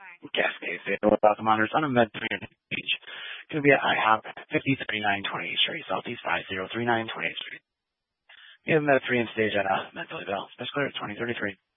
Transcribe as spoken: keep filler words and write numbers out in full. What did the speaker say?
Cascade Fatal Welcome Honors on a Med three stage. Going to be at I HOP fifty thirty-nine twenty-eighth Street, Southeast five zero three nine twenty-eighth Street. We have Med three in stage at uh, Med Valley Bell, Special Clear at twenty thirty-three.